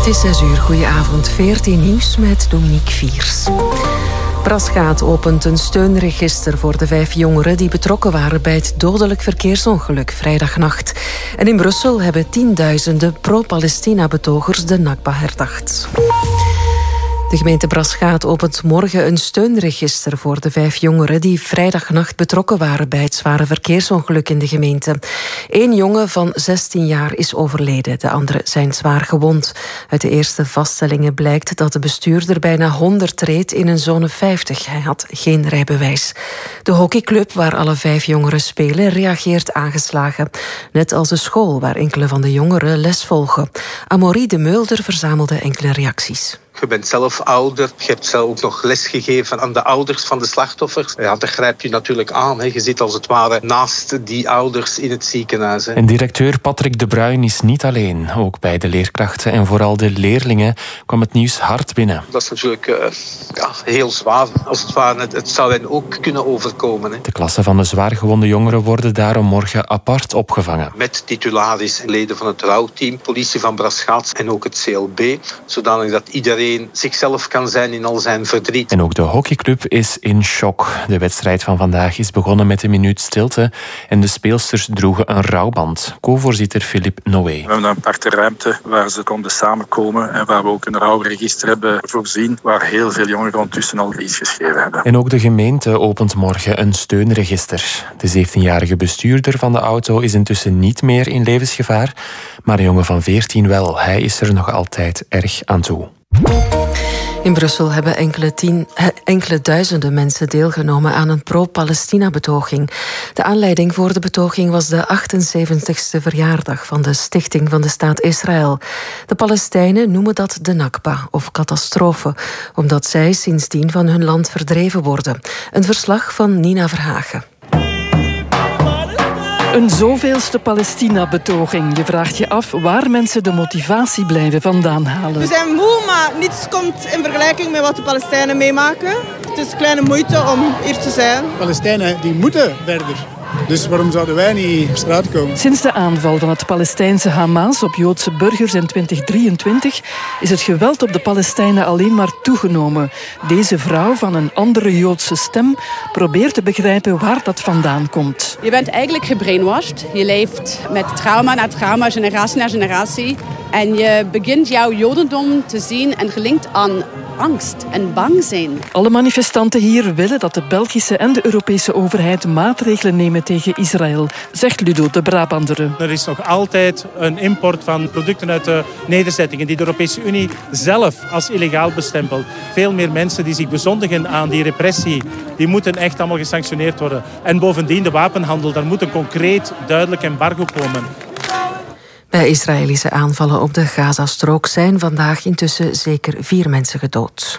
Het is 6 uur, goedenavond. 14 nieuws met Dominique Viers. Braschaat opent een steunregister voor de 5 jongeren die betrokken waren bij het dodelijk verkeersongeluk vrijdagnacht. En in Brussel hebben tienduizenden pro-Palestina-betogers de Nakba herdacht. De gemeente Braschaat opent morgen een steunregister voor de 5 jongeren die vrijdagnacht betrokken waren bij het zware verkeersongeluk in de gemeente. 1 jongen van 16 jaar is overleden, de anderen zijn zwaar gewond. Uit de eerste vaststellingen blijkt dat de bestuurder bijna 100 reed in een zone 50. Hij had geen rijbewijs. De hockeyclub waar alle 5 jongeren spelen reageert aangeslagen. Net als de school waar enkele van de jongeren les volgen. Amaury de Mulder verzamelde enkele reacties. Je bent zelf ouder. Je hebt zelf ook nog lesgegeven aan de ouders van de slachtoffers. Ja, dat grijp je natuurlijk aan. Hè. Je zit als het ware naast die ouders in het ziekenhuis. Hè. En directeur Patrick de Bruin is niet alleen. Ook bij de leerkrachten en vooral de leerlingen kwam het nieuws hard binnen. Dat is natuurlijk heel zwaar. Als het ware, het zou hen ook kunnen overkomen. Hè. De klassen van de zwaargewonde jongeren worden daarom morgen apart opgevangen. Met titularis, leden van het rouwteam, politie van Braschaat en ook het CLB. Zodanig dat iedereen zichzelf kan zijn in al zijn verdriet. En ook de hockeyclub is in shock. De wedstrijd van vandaag is begonnen met een minuut stilte en de speelsters droegen een rouwband. Co-voorzitter Philippe Noé. We hebben een aparte ruimte waar ze konden samenkomen en waar we ook een rouwregister hebben voorzien, waar heel veel jongeren ondertussen al iets geschreven hebben. En ook de gemeente opent morgen een steunregister. De 17-jarige bestuurder van de auto is intussen niet meer in levensgevaar, maar een jongen van 14 wel. Hij is er nog altijd erg aan toe. In Brussel hebben enkele duizenden mensen deelgenomen aan een pro-Palestina-betoging. De aanleiding voor de betoging was de 78e verjaardag van de stichting van de staat Israël. De Palestijnen noemen dat de Nakba, of catastrofe, omdat zij sindsdien van hun land verdreven worden. Een verslag van Nina Verhagen. Een zoveelste Palestina-betoging. Je vraagt je af waar mensen de motivatie blijven vandaan halen. We zijn moe, maar niets komt in vergelijking met wat de Palestijnen meemaken. Het is kleine moeite om hier te zijn. Palestijnen die moeten verder. Dus waarom zouden wij niet op straat komen? Sinds de aanval van het Palestijnse Hamas op Joodse burgers in 2023 is het geweld op de Palestijnen alleen maar toegenomen. Deze vrouw van een andere Joodse stem probeert te begrijpen waar dat vandaan komt. Je bent eigenlijk gebrainwashed. Je leeft met trauma na trauma, generatie na generatie. En je begint jouw jodendom te zien en gelinkt aan angst en bang zijn. Alle manifestanten hier willen dat de Belgische en de Europese overheid maatregelen nemen tegen Israël, zegt Ludo de Brabander. Er is nog altijd een import van producten uit de nederzettingen die de Europese Unie zelf als illegaal bestempelt. Veel meer mensen die zich bezondigen aan die repressie, die moeten echt allemaal gesanctioneerd worden. En bovendien de wapenhandel, daar moet een concreet, duidelijk embargo komen. Bij Israëlische aanvallen op de Gazastrook zijn vandaag intussen zeker 4 mensen gedood.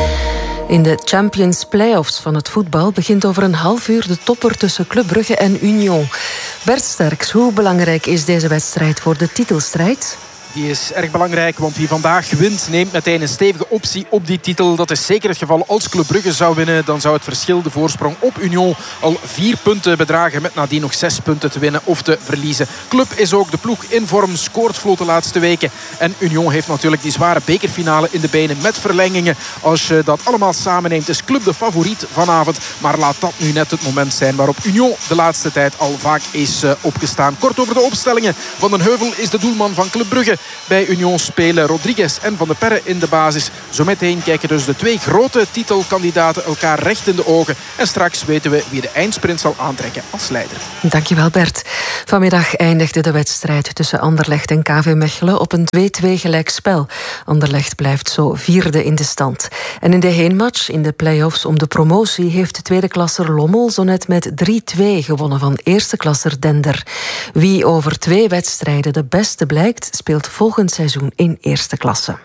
In de Champions Playoffs van het voetbal begint over een half uur de topper tussen Club Brugge en Union. Bert Sterks, hoe belangrijk is deze wedstrijd voor de titelstrijd? Die is erg belangrijk, want wie vandaag wint neemt meteen een stevige optie op die titel. Dat is zeker het geval als Club Brugge zou winnen. Dan zou het verschil, de voorsprong op Union, al 4 punten bedragen. Met nadien nog 6 punten te winnen of te verliezen. Club is ook de ploeg in vorm, scoort vlot de laatste weken. En Union heeft natuurlijk die zware bekerfinale in de benen met verlengingen. Als je dat allemaal samenneemt, is Club de favoriet vanavond. Maar laat dat nu net het moment zijn waarop Union de laatste tijd al vaak is opgestaan. Kort over de opstellingen. Van den Heuvel is de doelman van Club Brugge. Bij Union spelen Rodriguez en Van de Perre in de basis. Zometeen kijken dus de 2 grote titelkandidaten elkaar recht in de ogen. En straks weten we wie de eindsprint zal aantrekken als leider. Dankjewel Bert. Vanmiddag eindigde de wedstrijd tussen Anderlecht en KV Mechelen op een 2-2 gelijkspel. Anderlecht blijft zo 4e in de stand. En in de heenmatch in de play-offs om de promotie heeft de tweede klasser Lommel zo net met 3-2 gewonnen van eerste klasser Dender. Wie over 2 wedstrijden de beste blijkt, speelt volgend seizoen in eerste klasse.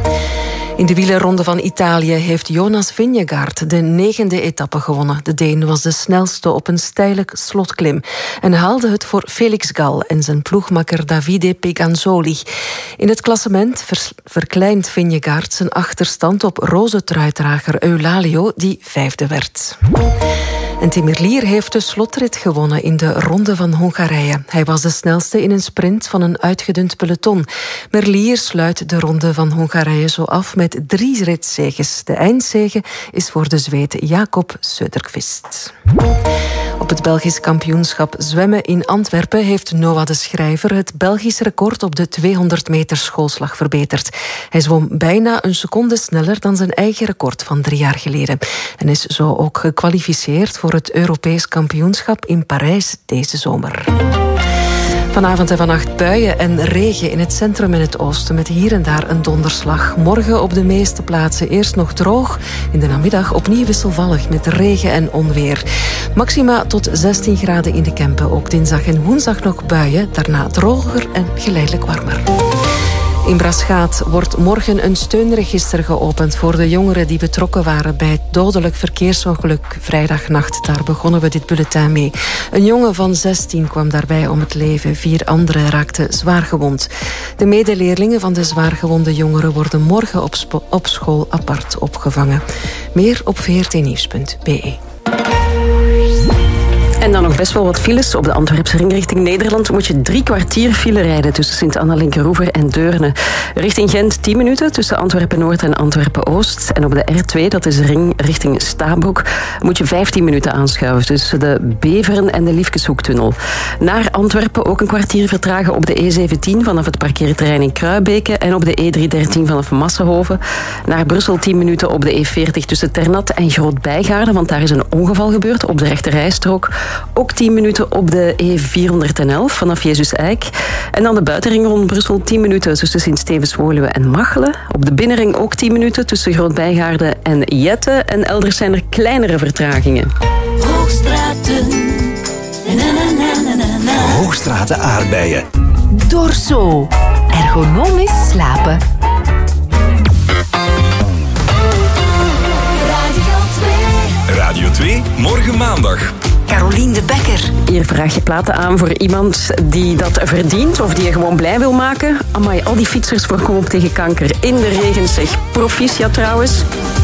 In de wielerronde van Italië heeft Jonas Vingegaard de 9e etappe gewonnen. De Deen was de snelste op een steile slotklim en haalde het voor Felix Gal en zijn ploegmakker Davide Peganzoli. In het klassement verkleint Vingegaard zijn achterstand op roze truidrager Eulalio, die 5e werd. En Tim Merlier heeft de slotrit gewonnen in de Ronde van Hongarije. Hij was de snelste in een sprint van een uitgedund peloton. Merlier sluit de Ronde van Hongarije zo af met 3 ritzeges. De eindzege is voor de Zweed Jakob Söderqvist. Op het Belgisch kampioenschap zwemmen in Antwerpen heeft Noah de Schrijver het Belgisch record op de 200 meter schoolslag verbeterd. Hij zwom bijna een seconde sneller dan zijn eigen record van 3 jaar geleden. En is zo ook gekwalificeerd voor het Europees kampioenschap in Parijs deze zomer. Vanavond en vannacht buien en regen in het centrum en het oosten met hier en daar een donderslag. Morgen op de meeste plaatsen eerst nog droog. In de namiddag opnieuw wisselvallig met regen en onweer. Maxima tot 16 graden in de Kempen. Ook dinsdag en woensdag nog buien. Daarna droger en geleidelijk warmer. In Braschaat wordt morgen een steunregister geopend voor de jongeren die betrokken waren bij het dodelijk verkeersongeluk vrijdagnacht. Daar begonnen we dit bulletin mee. Een jongen van 16 kwam daarbij om het leven. 4 anderen raakten zwaar gewond. De medeleerlingen van de zwaargewonde jongeren worden morgen op school apart opgevangen. Meer op vrtnieuws.be. En dan nog best wel wat files. Op de Antwerpse ring richting Nederland moet je 3 kwartier file rijden tussen Sint-Anna-Linkeroever en Deurne. Richting Gent 10 minuten tussen Antwerpen-Noord en Antwerpen-Oost. En op de R2, dat is de ring richting Stabroek, moet je 15 minuten aanschuiven tussen de Beveren en de Liefkeshoektunnel. Naar Antwerpen ook een kwartier vertragen op de E17 vanaf het parkeerterrein in Kruibeke en op de E313 vanaf Massenhoven. Naar Brussel 10 minuten op de E40 tussen Ternat en Groot-Bijgaarden, want daar is een ongeval gebeurd op de rechterrijstrook. Ook 10 minuten op de E411 vanaf Jezus Eik. En dan de buitenring rond Brussel 10 minuten tussen Sint-Stevens-Woluwe en Machelen. Op de binnenring ook 10 minuten tussen Groot-Bijgaarden en Jette. En elders zijn er kleinere vertragingen. Hoogstraten aardbeien. Dorso. Ergonomisch slapen. Radio 2, morgen maandag. Carolien de Bekker. Hier vraag je platen aan voor iemand die dat verdient of die je gewoon blij wil maken. Amai, al die fietsers voorkomen tegen kanker in de regen. Zeg, proficiat trouwens.